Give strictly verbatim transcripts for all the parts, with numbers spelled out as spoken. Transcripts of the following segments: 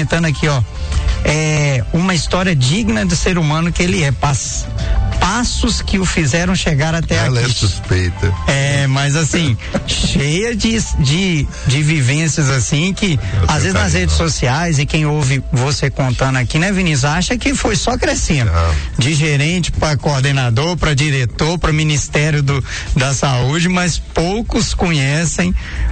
comentando aqui, ó, é uma história digna de ser humano que ele é. Pass, passos que o fizeram chegar até Ela aqui. Ela é suspeita. É, mas assim, cheia de, de, de vivências assim que, às vezes nas redes sociais, e quem ouve você contando aqui, né, Vinícius, acha que foi só crescendo. Não. De gerente para coordenador, para diretor, para Ministério do, da Saúde, mas poucos conhecem,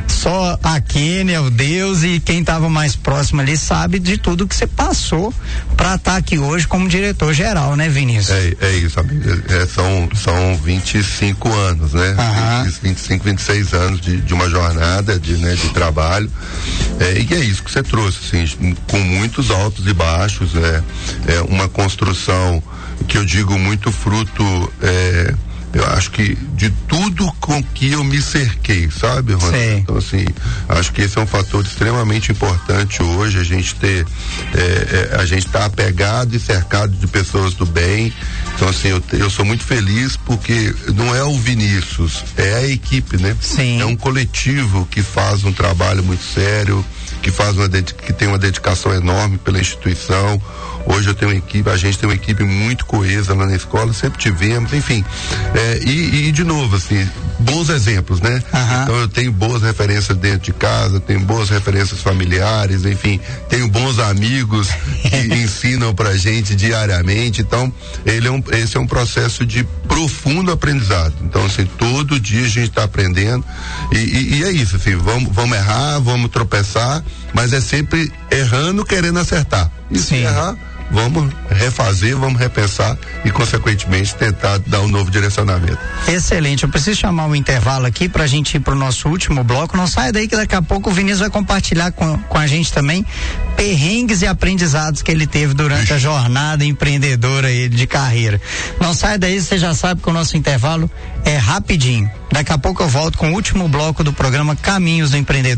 só a Kênia, o Deus, e quem estava mais próximo ali sabe de tudo que você passou para estar tá aqui hoje como diretor geral, né, Vinícius? É, é isso, amigo. É, são, são vinte e cinco anos, né? Uhum. vinte e cinco, vinte e seis anos de, de uma jornada de, né, de trabalho. É, e é isso que você trouxe, assim, com muitos altos e baixos, é, é uma construção que eu digo muito fruto, é, eu acho que de tudo com que eu me cerquei, sabe, Ronaldo? Então, assim, acho que esse é um fator extremamente importante hoje, a gente ter, é, é, a gente tá apegado e cercado de pessoas do bem. Então, assim, eu, eu sou muito feliz porque não é o Vinícius, é a equipe, né? Sim. É um coletivo que faz um trabalho muito sério, que faz uma, que tem uma dedicação enorme pela instituição. Hoje eu tenho uma equipe, a gente tem uma equipe muito coesa lá na escola, sempre tivemos, enfim. É, e, e, de novo, assim, bons exemplos, né? Uhum. Então eu tenho boas referências dentro de casa, tenho boas referências familiares, enfim, tenho bons amigos que ensinam pra gente diariamente. Então, ele é um, esse é um processo de profundo aprendizado. Então, assim, todo dia a gente tá aprendendo. E, e, e é isso, assim, vamos, vamos errar, vamos tropeçar, mas é sempre errando, querendo acertar. E se errar, vamos refazer, vamos repensar e, consequentemente, tentar dar um novo direcionamento. Excelente. Eu preciso chamar um intervalo aqui pra gente ir pro nosso último bloco. Não saia daí que daqui a pouco o Vinícius vai compartilhar com, com a gente também perrengues e aprendizados que ele teve durante a jornada empreendedora aí de carreira. Não saia daí, você já sabe que o nosso intervalo é rapidinho. Daqui a pouco eu volto com o último bloco do programa Caminhos do Empreendedor.